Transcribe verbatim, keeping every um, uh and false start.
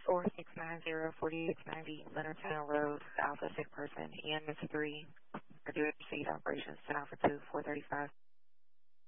four six nine zero, four six ninety Leonardtown Road, Alpha Sick Person, E M S three, I do exceed operations, ten Alpha two, four thirty-five.